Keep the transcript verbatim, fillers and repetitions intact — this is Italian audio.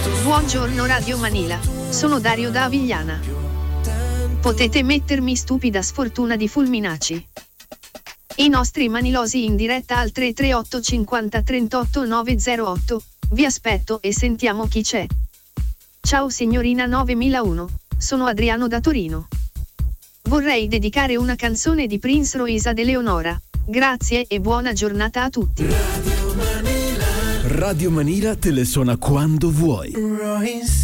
Buongiorno Radio Manila, sono Dario da Avigliana. Potete mettermi stupida sfortuna di Fulminaci. I nostri manilosi in diretta al tre tre otto cinquanta trentotto novecentotto, vi aspetto e sentiamo chi c'è. Ciao signorina novemilauno, sono Adriano da Torino. Vorrei dedicare una canzone di Prince Royce ad Eleonora. Grazie e buona giornata a tutti. Radio Manila te le suona quando vuoi. Royce.